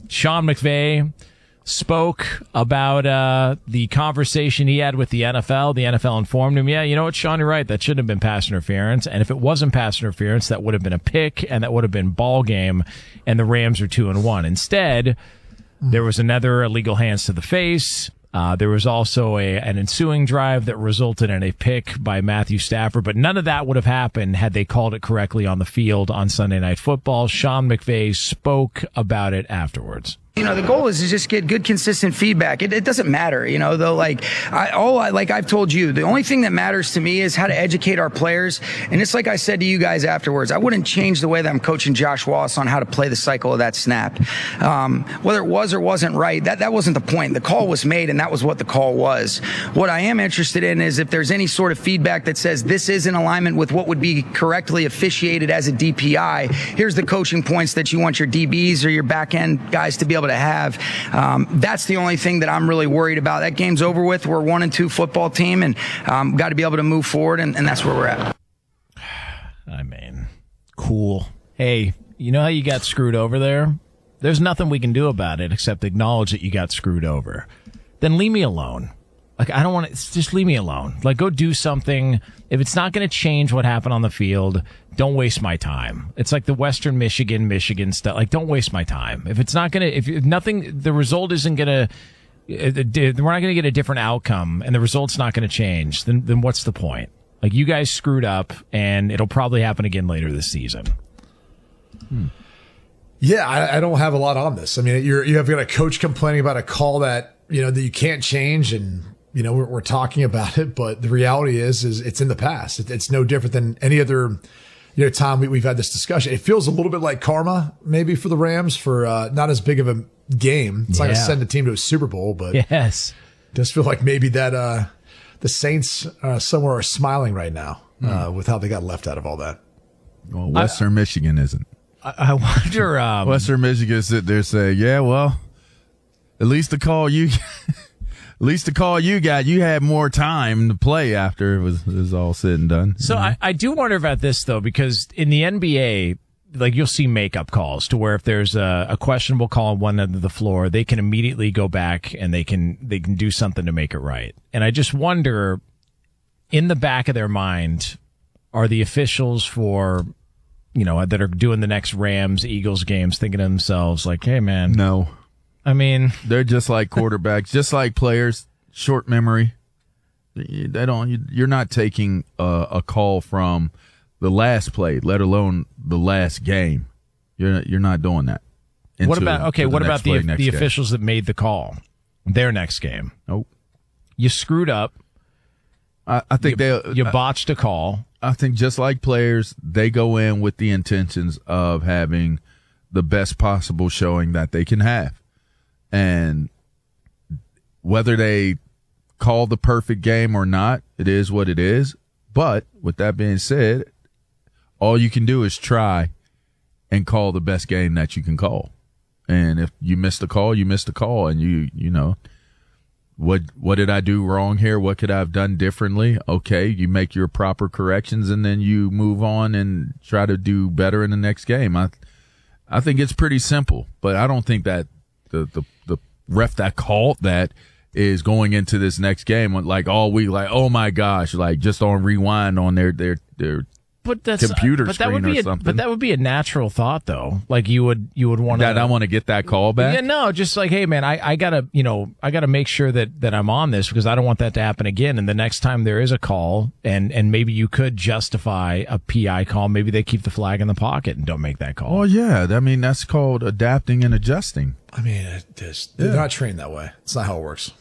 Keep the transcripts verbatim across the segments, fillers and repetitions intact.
Sean McVay spoke about uh, the conversation he had with the N F L. The N F L informed him, yeah, you know what, Sean, you're right. That shouldn't have been pass interference. And if it wasn't pass interference, that would have been a pick, and that would have been ball game, and the Rams are two and one. Instead, there was another illegal hands to the face. Uh, there was also a, an ensuing drive that resulted in a pick by Matthew Stafford, but none of that would have happened had they called it correctly on the field on Sunday Night Football. Sean McVay spoke about it afterwards. You know, the goal is to just get good, consistent feedback. It, it doesn't matter, you know, though, like, I, all I, like I've told you, the only thing that matters to me is how to educate our players. And it's like I said to you guys afterwards, I wouldn't change the way that I'm coaching Josh Wallace on how to play the cycle of that snap. Um, whether it was or wasn't right, that, that wasn't the point. The call was made, and that was what the call was. What I am interested in is if there's any sort of feedback that says this is in alignment with what would be correctly officiated as a D P I, here's the coaching points that you want your D Bs or your back end guys to be able to have. Um, that's the only thing that I'm really worried about. That game's over with. We're a one and two football team, and um, got to be able to move forward, and, and that's where we're at. I mean, cool. Hey, you know how you got screwed over there? There's nothing we can do about it except acknowledge that you got screwed over. Then leave me alone. Like, I don't want to, just leave me alone. Like, go do something. If it's not going to change what happened on the field, don't waste my time. It's like the Western Michigan, Michigan stuff. Like, don't waste my time. If it's not going to, if, if nothing, the result isn't going to, we're not going to get a different outcome and the result's not going to change, then, then what's the point? Like, you guys screwed up, and it'll probably happen again later this season. Hmm. Yeah, I, I don't have a lot on this. I mean, you're, you have got a coach complaining about a call that, you know, that you can't change, and, you know, we're, we're talking about it, but the reality is, is it's in the past. It, it's no different than any other, you know, time we, we've had this discussion. It feels a little bit like karma, maybe, for the Rams for uh, not as big of a game. It's yeah. not going to send the team to a Super Bowl, but yes, it does feel like maybe that uh, the Saints uh, somewhere are smiling right now uh, mm. with how they got left out of all that. Well, Western I, Michigan isn't. I, I wonder. Um, Western Michigan sit there saying, "Yeah, well, at least the call you." At least the call you got, you had more time to play after it was, it was all said and done. So I, I do wonder about this, though, because in the N B A, like, you'll see makeup calls to where if there's a, a questionable call on one end of the floor, they can immediately go back and they can they can do something to make it right. And I just wonder, in the back of their mind, are the officials for, you know, that are doing the next Rams, Eagles games thinking to themselves, like, hey, man. No. I mean, they're just like quarterbacks, just like players, short memory. They don't, you're not taking a, a call from the last play, let alone the last game. You're you're not doing that. What about, okay, what about the, the officials that made the call? Their next game. Nope. You screwed up. I, I think you, they, you botched a call. I think just like players, they go in with the intentions of having the best possible showing that they can have. And whether they call the perfect game or not, it is what it is. But with that being said, all you can do is try and call the best game that you can call. And if you miss the call, you miss the call. And you, you know, what, what did I do wrong here? What could I have done differently? Okay. You make your proper corrections and then you move on and try to do better in the next game. I, I think it's pretty simple, but I don't think that the, the, the ref that called that is going into this next game like all week, like, oh my gosh, like just on rewind on their, their, their but that's, computer but screen that would be or a, something. But that would be a natural thought, though. Like you would, you would want to. That I want to get that call back. Yeah, no, just like, hey, man, I, I gotta, you know, I gotta make sure that that I'm on this because I don't want that to happen again. And the next time there is a call, and and maybe you could justify a P I call, maybe they keep the flag in the pocket and don't make that call. Oh yeah, I mean that's called adapting and adjusting. I mean, it is, they're yeah. not trained that way. It's not how it works.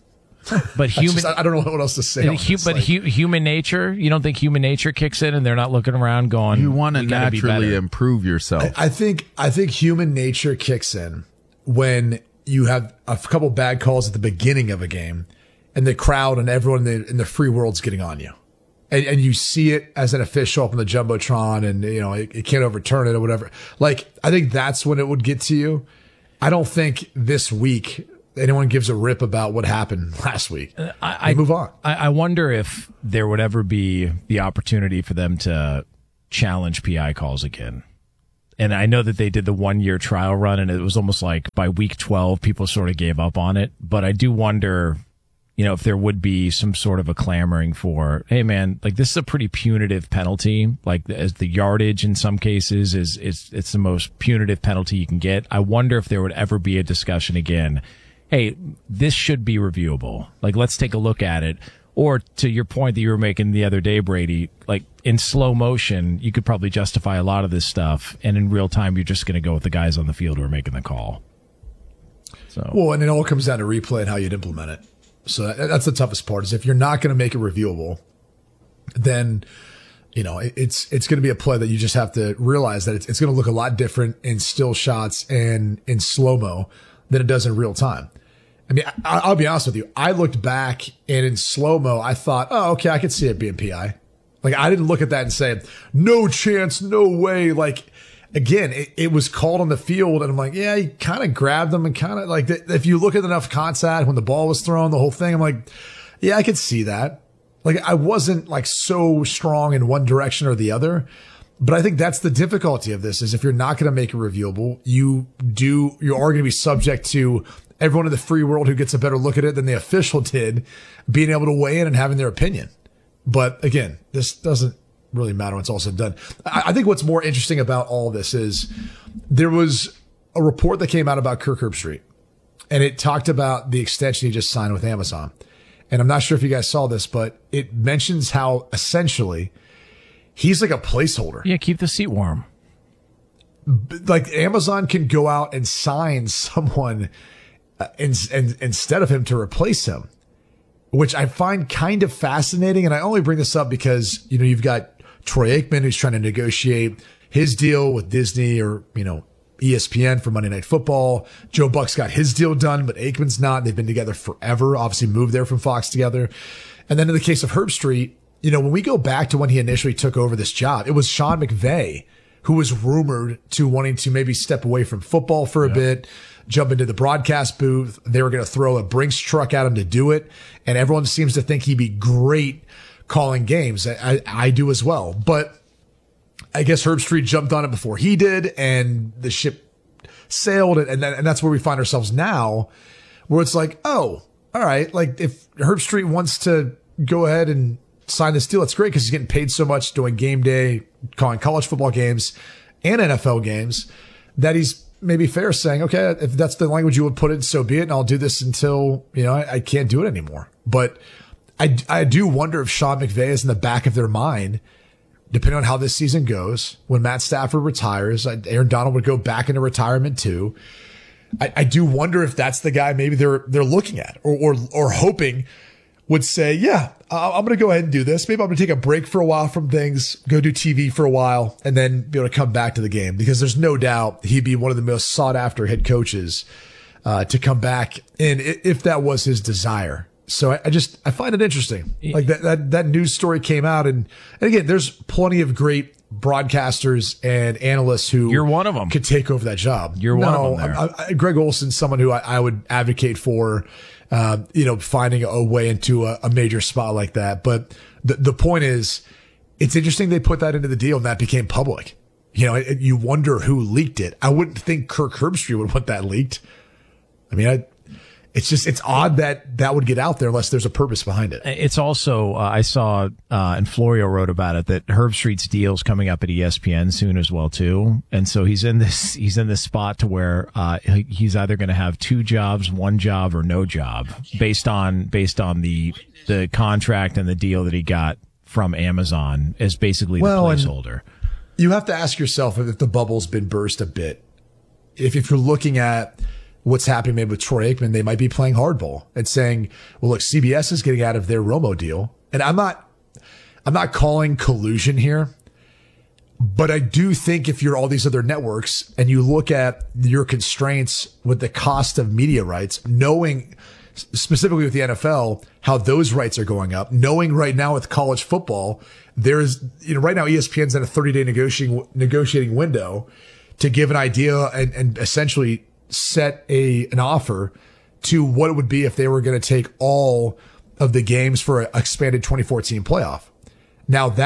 But human, just, I don't know what else to say. Hu- but like, hu- human nature, you don't think human nature kicks in and they're not looking around going, you want to naturally improve yourself. I, I think, I think human nature kicks in when you have a couple bad calls at the beginning of a game and the crowd and everyone in the, in the free world's getting on you. And, and you see it as an official up on the Jumbotron and, you know, it, it can't overturn it or whatever. Like, I think that's when it would get to you. I don't think this week anyone gives a rip about what happened last week. Uh, I, I move on. I, I wonder if there would ever be the opportunity for them to challenge P I calls again. and I know that they did the one year trial run, and it was almost like by week twelve, people sort of gave up on it. But I do wonder, you know, if there would be some sort of a clamoring for, hey man, like this is a pretty punitive penalty. Like as the yardage in some cases is, it's, it's the most punitive penalty you can get. I wonder if there would ever be a discussion again. Hey, this should be reviewable. Like, let's take a look at it. Or to your point that you were making the other day, Brady, like in slow motion, you could probably justify a lot of this stuff. And in real time, you're just going to go with the guys on the field who are making the call. So, well, and it all comes down to replay and how you'd implement it. So that, that's the toughest part is if you're not going to make it reviewable, then, you know, it, it's, it's going to be a play that you just have to realize that it's, it's going to look a lot different in still shots and in slow-mo than it does in real time. I mean, I, I'll be honest with you. I looked back and in slow-mo, I thought, oh, okay, I could see it being P I. Like, I didn't look at that and say, no chance, no way. Like, again, it, it was called on the field, and I'm like, yeah, he kind of grabbed them and kind of like, if you look at enough contact when the ball was thrown, the whole thing, I'm like, yeah, I could see that. Like, I wasn't like so strong in one direction or the other. But I think that's the difficulty of this is if you're not going to make it reviewable, you do, you are going to be subject to everyone in the free world who gets a better look at it than the official did being able to weigh in and having their opinion. But again, this doesn't really matter when it's all said and done. I, I think what's more interesting about all this is there was a report that came out about Kirk Herbstreit, and it talked about the extension he just signed with Amazon. And I'm not sure if you guys saw this, but it mentions how essentially he's like a placeholder. Yeah, keep the seat warm. Like Amazon can go out and sign someone uh, in, in, instead of him to replace him, which I find kind of fascinating. And I only bring this up because, you know, you've got Troy Aikman who's trying to negotiate his deal with Disney or, you know, E S P N for Monday Night Football. Joe Buck's got his deal done, but Aikman's not. They've been together forever, obviously moved there from Fox together. And then in the case of Herbstreit, you know, when we go back to when he initially took over this job, it was Sean McVay who was rumored to wanting to maybe step away from football for a yeah. bit, jump into the broadcast booth. They were going to throw a Brinks truck at him to do it. And everyone seems to think he'd be great calling games. I, I do as well. But I guess Herbstreit jumped on it before he did, and the ship sailed. And, that, and that's where we find ourselves now, where it's like, oh, all right. Like if Herbstreit wants to go ahead and sign this deal, it's great because he's getting paid so much doing game day, calling college football games and N F L games, that he's maybe fair saying, okay, if that's the language you would put it, so be it. And I'll do this until, you know, I, I can't do it anymore. But I, I do wonder if Sean McVay is in the back of their mind, depending on how this season goes, when Matt Stafford retires, Aaron Donald would go back into retirement too. I, I do wonder if that's the guy maybe they're, they're looking at or, or, or hoping would say, yeah, I'm going to go ahead and do this. Maybe I'm going to take a break for a while from things, go do T V for a while, and then be able to come back to the game, because there's no doubt he'd be one of the most sought after head coaches, uh, to come back. And if that was his desire. So I, I just, I find it interesting. Like that, that, that news story came out. And, and again, there's plenty of great broadcasters and analysts who you're one of them could take over that job. You're no, one of them there. I, I, Greg Olson's someone who I, I would advocate for, uh, you know, finding a way into a, a major spot like that. But the, the point is, it's interesting they put that into the deal and that became public. You know, it, you wonder who leaked it. I wouldn't think Kirk Herbstreit would want that leaked. I mean, I, It's just, it's odd that that would get out there unless there's a purpose behind it. It's also, uh, I saw, uh, and Florio wrote about it, that Herbstreit's deal's coming up at E S P N soon as well, too. And so he's in this, he's in this spot to where, uh, he's either going to have two jobs, one job, or no job based on, based on the, the contract and the deal that he got from Amazon as basically well, the placeholder. You have to ask yourself if the bubble's been burst a bit. If, if you're looking at what's happening maybe with Troy Aikman, they might be playing hardball and saying, well, look, C B S is getting out of their Romo deal. And I'm not, I'm not calling collusion here, but I do think if you're all these other networks and you look at your constraints with the cost of media rights, knowing specifically with the N F L, how those rights are going up, knowing right now with college football, there's, you know, right now E S P N's in a thirty day negotiating, negotiating window to give an idea and, and essentially set a an offer to what it would be if they were going to take all of the games for an expanded twenty-four team playoff. Now that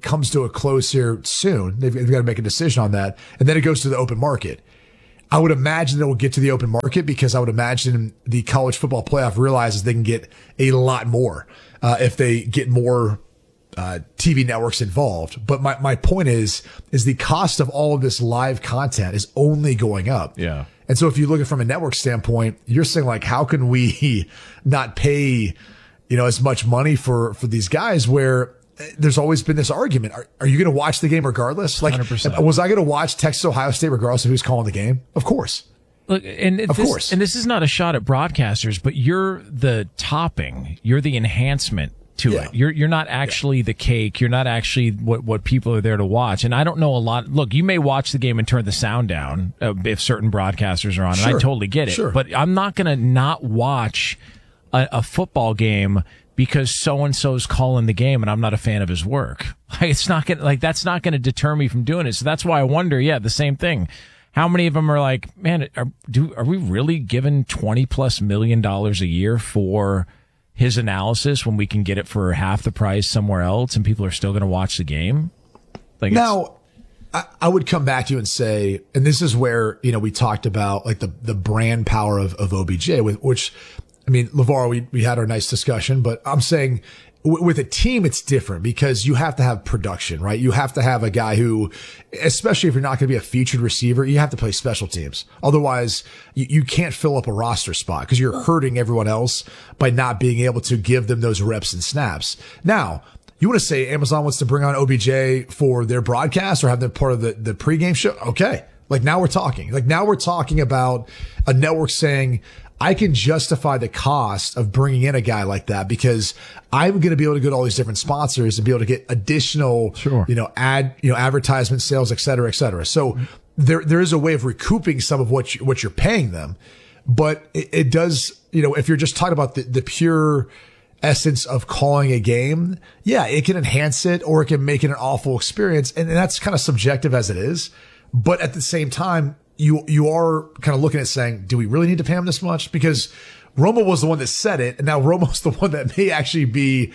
comes to a close here soon. They've, they've got to make a decision on that. And then it goes to the open market. I would imagine that it will get to the open market because I would imagine the college football playoff realizes they can get a lot more uh, if they get more uh, T V networks involved. But my, my point is, is the cost of all of this live content is only going up. Yeah. And so if you look at it from a network standpoint, you're saying like, how can we not pay, you know, as much money for, for these guys where there's always been this argument. Are, are you going to watch the game regardless? Like, one hundred percent. Was I going to watch Texas Ohio State regardless of who's calling the game? Of course. Look, and of this, course. And this is not a shot at broadcasters, but you're the topping. You're the enhancement to Yeah. it. You're you're not actually yeah. the cake. You're not actually what, what people are there to watch. And I don't know a lot. Look, you may watch the game and turn the sound down uh, if certain broadcasters are on. Sure. And I totally get it. Sure. But I'm not going to not watch a, a football game because so-and-so's calling the game and I'm not a fan of his work. Like, it's not going to, like, that's not going to deter me from doing it. So that's why I wonder, yeah, the same thing. How many of them are like, man, are, do, are we really giving twenty plus million dollars a year for his analysis when we can get it for half the price somewhere else and people are still going to watch the game? Like, now, I, I would come back to you and say, and this is where, you know, we talked about like the, the brand power of, of O B J, with which, I mean, LeVar, we, we had our nice discussion, but I'm saying w- with a team, it's different because you have to have production, right? You have to have a guy who, especially if you're not going to be a featured receiver, you have to play special teams. Otherwise, you, you can't fill up a roster spot because you're hurting everyone else by not being able to give them those reps and snaps. Now, you want to say Amazon wants to bring on O B J for their broadcast or have them part of the, the pregame show? Okay. Like now we're talking, like now we're talking about a network saying, I can justify the cost of bringing in a guy like that because I'm going to be able to go to all these different sponsors and be able to get additional, sure. you know, ad, you know, advertisement sales, et cetera, et cetera. So there, there is a way of recouping some of what you, what you're paying them, but it, it does, you know, if you're just talking about the, the pure essence of calling a game, yeah, it can enhance it or it can make it an awful experience. And, and that's kind of subjective as it is. But at the same time, you you are kind of looking at saying, do we really need to pay him this much? Because Romo was the one that said it, and now Romo's the one that may actually be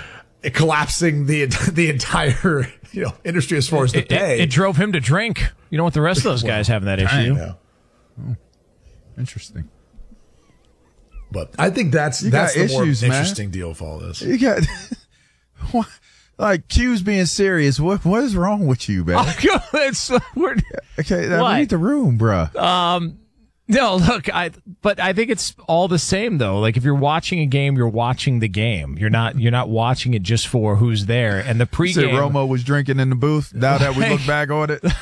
collapsing the the entire you know industry as far as the it, pay. It, it drove him to drink. You don't want the rest of those guys well, having that issue. Oh, interesting. But I think that's you that's the issues, more man. interesting deal of all this. You got. Like Q's being serious. What what is wrong with you, man? Oh, it's, we're, okay, now read the room, bruh. Um, no, look, I but I think it's all the same though. Like if you're watching a game, you're watching the game. You're not you're not watching it just for who's there. And the pregame. Said Romo was drinking in the booth. Now that we look back on it,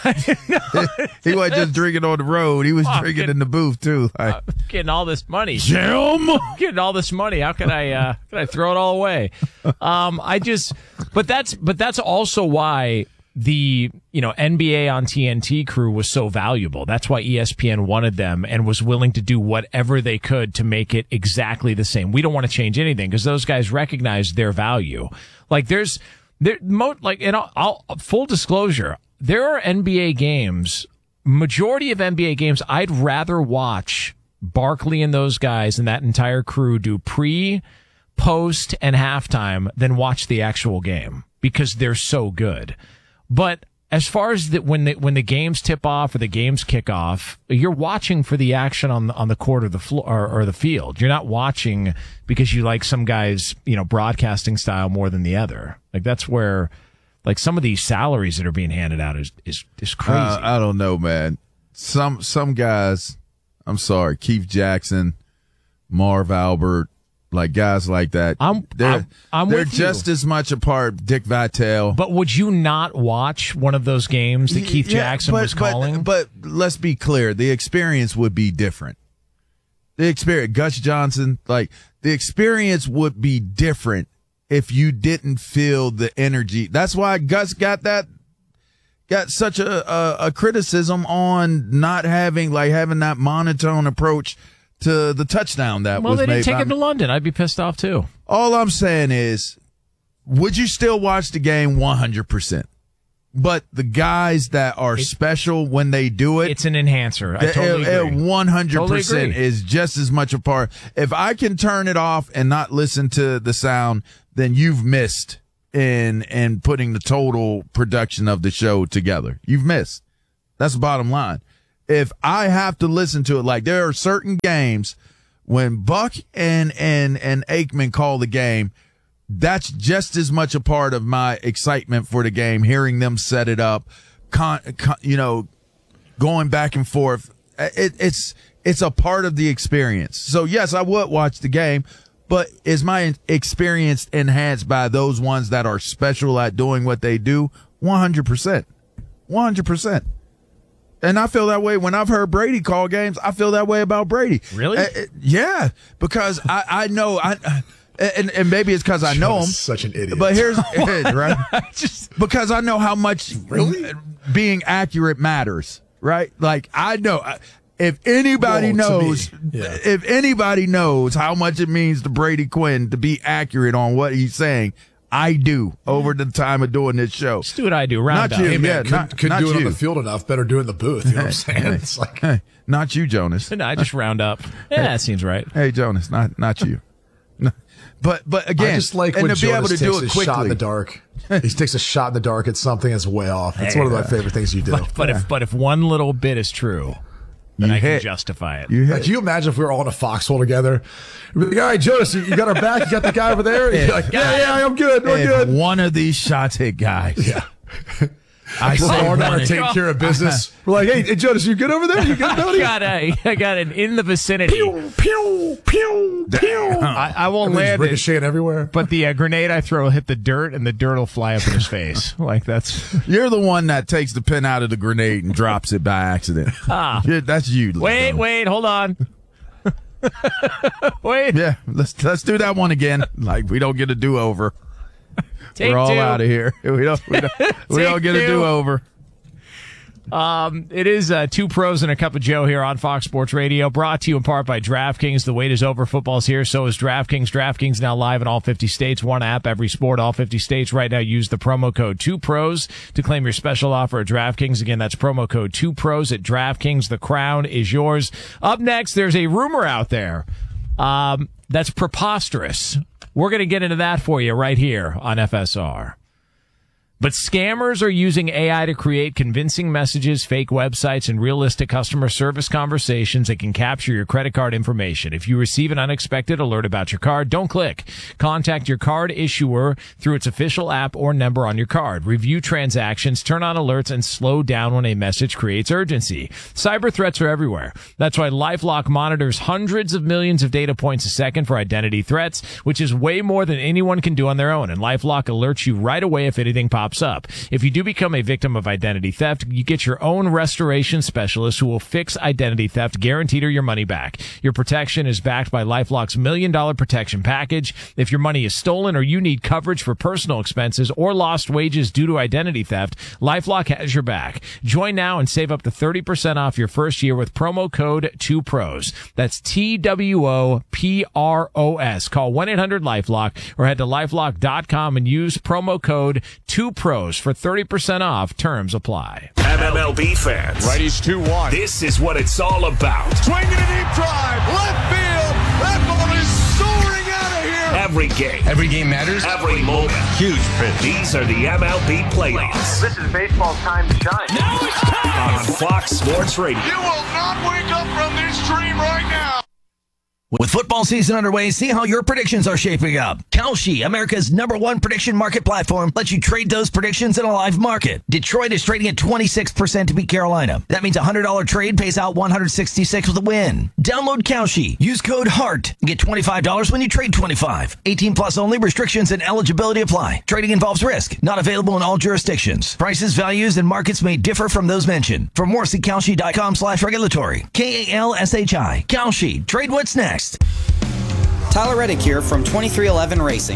he wasn't just drinking on the road. He was oh, drinking getting, in the booth too. Like, uh, getting all this money, Jim. Getting all this money. How can I uh, can I throw it all away? Um, I just, but that's but that's also why the, you know, N B A on T N T crew was so valuable. That's why E S P N wanted them and was willing to do whatever they could to make it exactly the same. We don't want to change anything because those guys recognize their value. Like there's, there, mo- like, and I'll, I'll, full disclosure, there are N B A games, majority of N B A games, I'd rather watch Barkley and those guys and that entire crew do pre, post, and halftime than watch the actual game because they're so good. But as far as the, when the when the games tip off or the games kick off, you're watching for the action on the, on the court or the floor or, or the field. You're not watching because you like some guy's, you know, broadcasting style more than the other. Like that's where, like some of these salaries that are being handed out is is, is crazy. Uh, I don't know, man. Some some guys, I'm sorry, Keith Jackson, Marv Albert. Like guys like that, I'm, they're, I'm, I'm they're with just you. as much a part. Dick Vitale. But would you not watch one of those games that Keith yeah, Jackson but, was calling? But, but let's be clear, the experience would be different. The experience, Gus Johnson, like the experience would be different if you didn't feel the energy. That's why Gus got that, got such a a, a criticism on not having like having that monotone approach to the touchdown that well, was made. Well, they didn't take by, him to London. I'd be pissed off too. All I'm saying is, would you still watch the game one hundred percent? But the guys that are it, special when they do it, it's an enhancer. I totally it, agree. It one hundred percent totally is just as much a part. If I can turn it off and not listen to the sound, then you've missed in in putting the total production of the show together. You've missed. That's the bottom line. If I have to listen to it, like there are certain games when Buck and and and Aikman call the game, that's just as much a part of my excitement for the game, hearing them set it up, con, con, you know, going back and forth. It, it's it's a part of the experience. So, yes, I would watch the game, but is my experience enhanced by those ones that are special at doing what they do? one hundred percent. one hundred percent. And I feel that way when I've heard Brady call games. I feel that way about Brady. Really? Uh, yeah, because I, I know I. Uh, And, and maybe it's because I know him. Such an idiot. But here's right Just, because I know how much Really? being accurate matters. Right? Like I know if anybody Well, to knows, me, yeah. if anybody knows how much it means to Brady Quinn to be accurate on what he's saying, I do over the time of doing this show. just do what I do. Round Not up. you. Hey, man, Yeah, couldn't, not- couldn't not do it on you. the field enough. Better do it in the booth. You know what I'm saying? It's like, Hey, not you, Jonas. No, I just round up. Yeah, that seems right. Hey, Jonas, not not you. No. But but again, I just like and when to be able Jonas to takes do a it quickly. shot in the dark. He takes a shot in the dark at something that's way off. It's Hey, one of my uh, favorite things you do. But if but if one little bit is true, then You I hit. can justify it. You hit. Like, can you imagine if we were all in a foxhole together? We'd be like, all right, Jonas, you you got our back. You got the guy over there. You're like, yeah, yeah, I'm good. We're if good. one of these shots hit guys, Yeah. I We're say all one now of- taking care of business. We're like, hey, hey, Jonas, you good over there? You good, I buddy? got a, I got an in the vicinity. Pew, pew, pew, pew. I, I won't Everything's land it, ricocheting everywhere. but the uh, grenade I throw will hit the dirt, and the dirt will fly up in his face. Like that's. You're the one that takes the pin out of the grenade and drops it by accident. Ah. Yeah, that's you. Wait, Lizzo. wait, hold on. Wait, Yeah, let's let's do that one again. Like we don't get a do over. take We're all two. out of here. We don't we don't, we Take don't get a two. do over. Um, it is uh, Two Pros and a Cup of Joe here on Fox Sports Radio, brought to you in part by DraftKings. The wait is over. Football's here. So is DraftKings. DraftKings now live in all fifty states. One app, every sport, all fifty states. Right now, use the promo code two pros to claim your special offer at DraftKings. Again, that's promo code two pros at DraftKings. The crown is yours. Up next, there's a rumor out there um, that's preposterous. We're going to get into that for you right here on F S R. But scammers are using A I to create convincing messages, fake websites, and realistic customer service conversations that can capture your credit card information. If you receive an unexpected alert about your card, don't click. Contact your card issuer through its official app or number on your card. Review transactions, turn on alerts, and slow down when a message creates urgency. Cyber threats are everywhere. That's why LifeLock monitors hundreds of millions of data points a second for identity threats, which is way more than anyone can do on their own. And LifeLock alerts you right away if anything pops up. If you do become a victim of identity theft, you get your own restoration specialist who will fix identity theft, guaranteed or your money back. Your protection is backed by LifeLock's million dollar protection package. If your money is stolen or you need coverage for personal expenses or lost wages due to identity theft, LifeLock has your back. Join now and save up to thirty percent off your first year with promo code two pros. That's T W O P R O S. Call one eight hundred LifeLock or head to lifelock dot com and use promo code two pros for thirty percent off. Terms apply. M L B fans, Righties two one. this is what it's all about. Swinging a deep drive. Left field. That ball is soaring out of here. Every game, Every game matters. every moment. Huge pitch. These are the M L B playoffs This is baseball's time to shine. on Fox Sports Radio. You will not wake up from this dream right now. With football season underway, see how your predictions are shaping up. Kalshi, America's number one prediction market platform, lets you trade those predictions in a live market. Detroit is trading at twenty-six percent to beat Carolina. That means a one hundred dollars trade pays out one hundred sixty-six with a win. Download Kalshi. Use code HEART and get twenty-five dollars when you trade twenty-five. eighteen plus only. Restrictions and eligibility apply. Trading involves risk. Not available in all jurisdictions. Prices, values, and markets may differ from those mentioned. For more, see Kalshi.com slash regulatory. K A L S H I. Kalshi. Trade what's next. Tyler Reddick here from twenty-three eleven Racing.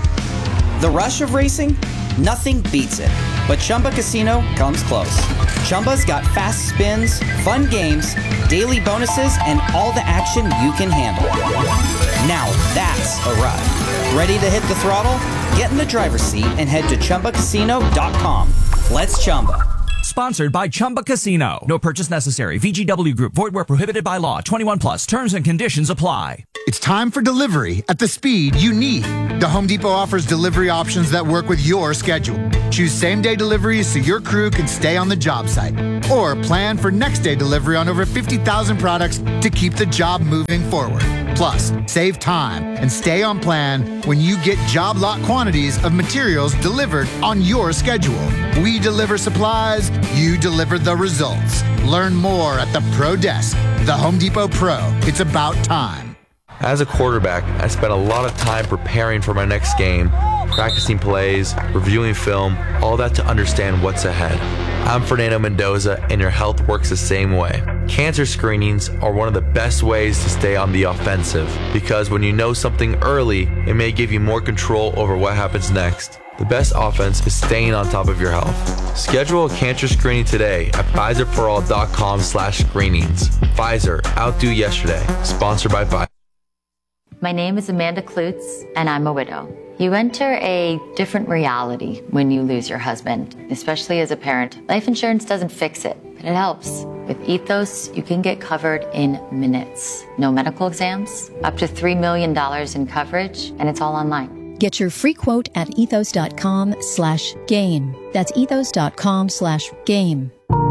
The rush of racing? Nothing beats it. But Chumba Casino comes close. Chumba's got fast spins, fun games, daily bonuses, and all the action you can handle. Now that's a ride. Ready to hit the throttle? Get in the driver's seat and head to Chumba Casino dot com. Let's Chumba. Sponsored by Chumba Casino. No purchase necessary. V G W Group. Void where prohibited by law. twenty-one plus. Terms and conditions apply. It's time for delivery at the speed you need. The Home Depot offers delivery options that work with your schedule. Choose same-day deliveries so your crew can stay on the job site. Or plan for next-day delivery on over fifty thousand products to keep the job moving forward. Plus, save time and stay on plan when you get job lot quantities of materials delivered on your schedule. We deliver supplies, you deliver the results. Learn more at the Pro Desk. The Home Depot Pro. It's about time. As a quarterback, I spent a lot of time preparing for my next game, practicing plays, reviewing film, all that to understand what's ahead. I'm Fernando Mendoza, and your health works the same way. Cancer screenings are one of the best ways to stay on the offensive, because when you know something early, it may give you more control over what happens next. The best offense is staying on top of your health. Schedule a cancer screening today at Pfizer For All dot com slash screenings. Pfizer, outdo yesterday. Sponsored by Pfizer. My name is Amanda Klutz, and I'm a widow. You enter a different reality when you lose your husband, especially as a parent. Life insurance doesn't fix it, but it helps. With Ethos, you can get covered in minutes. No medical exams, up to three million dollars in coverage, and it's all online. Get your free quote at ethos.com slash game. That's ethos.com slash game.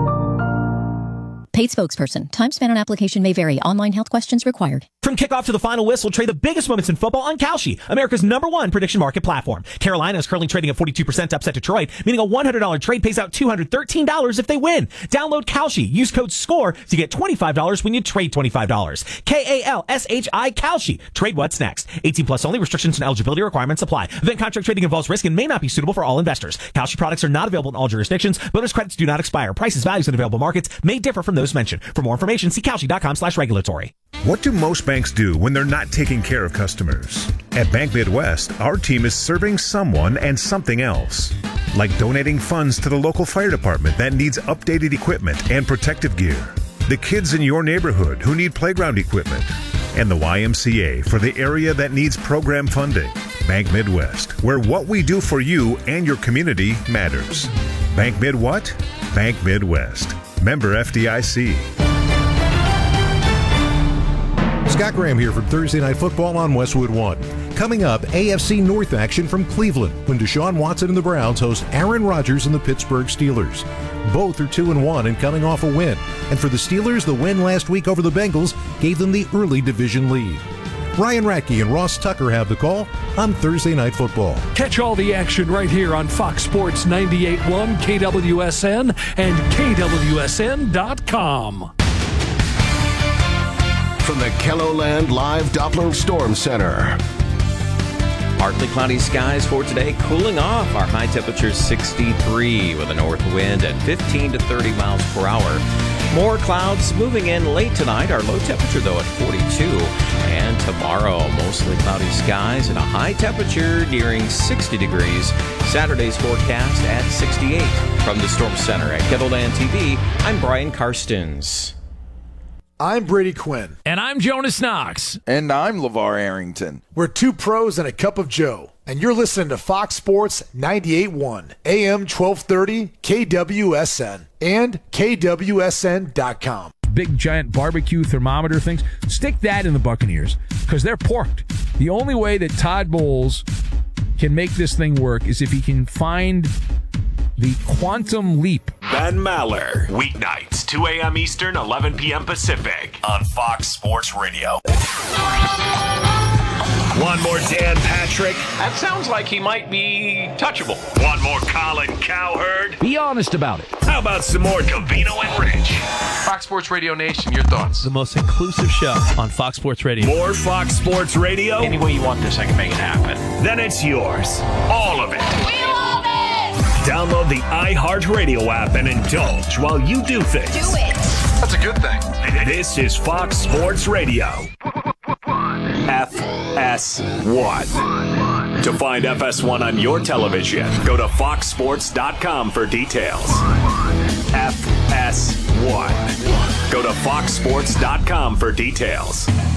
Paid spokesperson. Time spent on application may vary. Online health questions required. From kickoff to the final whistle, trade the biggest moments in football on Kalshi, America's number one prediction market platform. Carolina is currently trading at forty-two percent to upset Detroit, meaning a one hundred dollars trade pays out two hundred thirteen dollars if they win. Download Kalshi. Use code SCORE to get twenty-five dollars when you trade twenty-five dollars. K A L S H I Kalshi. Trade what's next. eighteen plus only. Restrictions and eligibility requirements apply. Event contract trading involves risk and may not be suitable for all investors. Kalshi products are not available in all jurisdictions. Bonus credits do not expire. Prices, values, and available markets may differ from those mentioned. For more information, see Kalshi.com slash regulatory. What do most banks do when they're not taking care of customers? At Bank Midwest, our team is serving someone and something else. Like donating funds to the local fire department that needs updated equipment and protective gear. The kids in your neighborhood who need playground equipment. And the Y M C A for the area that needs program funding. Bank Midwest, where what we do for you and your community matters. Bank Mid what? Bank Midwest. Member F D I C. Scott Graham here from Thursday Night Football on Westwood One. Coming up, A F C North action from Cleveland when Deshaun Watson and the Browns host Aaron Rodgers and the Pittsburgh Steelers. Both are two and one and coming off a win. And for the Steelers, the win last week over the Bengals gave them the early division lead. Ryan Ratke and Ross Tucker have the call on Thursday Night Football. Catch all the action right here on Fox Sports ninety-eight point one, K W S N, and K W S N dot com. From the KELOLAND Live Doppler Storm Center. Partly cloudy skies for today, cooling off. Our high temperature sixty-three with a north wind at fifteen to thirty miles per hour. More clouds moving in late tonight. Our low temperature, though, at forty-two. And tomorrow, mostly cloudy skies and a high temperature nearing sixty degrees. Saturday's forecast at sixty-eight. From the Storm Center at KELOLAND T V, I'm Brian Karstens. I'm Brady Quinn. And I'm Jonas Knox. And I'm LeVar Arrington. We're two pros and a cup of Joe. And you're listening to Fox Sports ninety-eight point one, A M twelve thirty, K W S N, and K W S N dot com. Big giant barbecue thermometer things. Stick that in the Buccaneers because they're porked. The only way that Todd Bowles can make this thing work is if he can find the quantum leap. Ben Maller, weeknights, two a.m. Eastern, eleven p.m. Pacific, on Fox Sports Radio. One more Dan Patrick. That sounds like he might be touchable. One more Colin Cowherd. Be honest about it. How about some more Covino and Rich? Fox Sports Radio Nation, your thoughts? The most inclusive show on Fox Sports Radio. More Fox Sports Radio? Any way you want this, I can make it happen. Then it's yours. All of it. We love it! Download the iHeartRadio app and indulge while you do things. Do it! That's a good thing. This is Fox Sports Radio. F S one. To find F S one on your television, go to fox sports dot com for details. F S one. Go to fox sports dot com for details.